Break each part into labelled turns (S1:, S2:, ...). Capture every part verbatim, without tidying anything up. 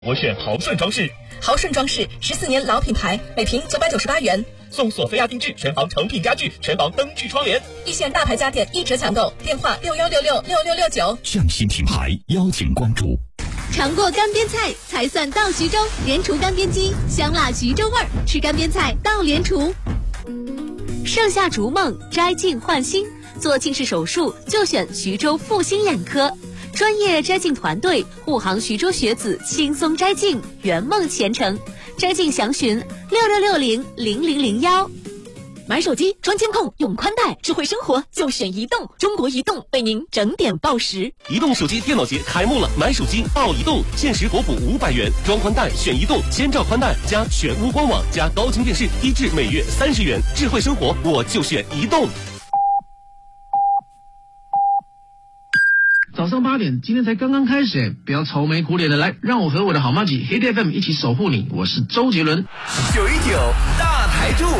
S1: 我选豪顺装饰。
S2: 豪顺装饰十四年老品牌，每平九百九十八元，
S1: 送索菲亚定制全房成品家具、全房灯具窗帘，
S2: 一线大牌家电一折抢购，电话六幺六六六六六九。
S3: 匠心品牌邀请关注。
S4: 尝过干煸菜才算到徐州，莲厨干煸鸡，香辣徐州味儿，吃干煸菜到莲厨。盛夏逐梦，摘镜换新，做近视手术就选徐州复星眼科。专业摘镜团队护航徐州学子轻松摘镜，圆梦前程。摘镜详询六六六零零零零幺。
S2: 买手机装监控，用宽带，智慧生活就选移动。中国移动为您整点报时。
S1: 移动手机电脑节开幕了，买手机到移动，限时国补五百元，装宽带选移动，千兆宽带加全屋官网加高清电视，低至每月三十元。智慧生活我就选移动。
S5: 早上八点，今天才刚刚开始，不要愁眉苦脸的来，让我和我的好妈吉 Hit F M 一起守护你。我是周杰伦。
S6: 九一九大台柱，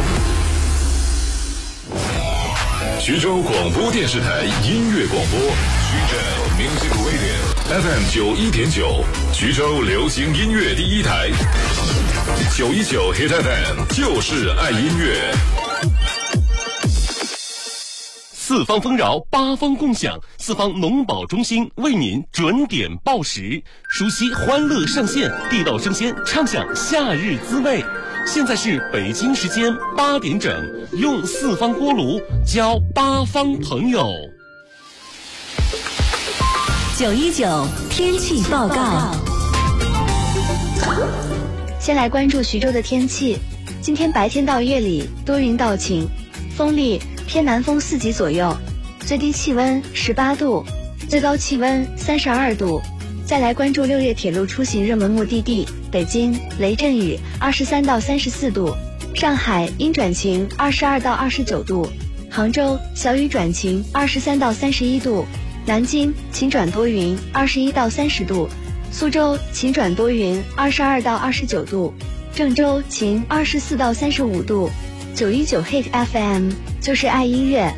S7: 徐州广播电视台音乐广播，徐州 Music Radio F M 九一点九，徐州流行音乐第一台。九一九 Hit F M 就是爱音乐。
S1: 四方丰饶，八方共享，四方农保中心为您准点报时，熟悉欢乐上线，地道生鲜，畅享夏日滋味。现在是北京时间八点整，用四方锅炉交八方朋友。
S4: 九一九天气报告。
S8: 先来关注徐州的天气，今天白天到夜里多云到晴，风力偏南风四级左右，最低气温十八度，最高气温三十二度。再来关注六月铁路出行热门目的地，北京雷阵雨二十三到三十四度，上海阴转晴二十二到二十九度，杭州小雨转晴二十三到三十一度，南京晴转多云二十一到三十度，苏州晴转多云二十二到二十九度，郑州晴二十四到三十五度。九一九 Hit F M 就是爱音乐。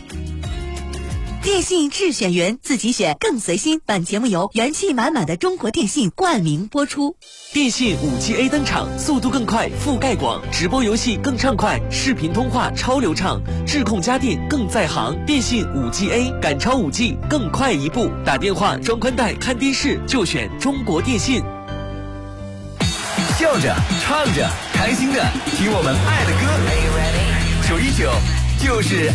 S9: 电信智选员，自己选更随心。本节目由元气满满的中国电信冠名播出。
S10: 电信 五 G A 登场，速度更快，覆盖广，直播游戏更畅快，视频通话超流畅，智控家电更在行。电信 五 G A 赶超 五 G， 更快一步。打电话、装宽带、看电视就选中国电信。
S6: 笑着唱着开心的听我们爱的歌，九一九就是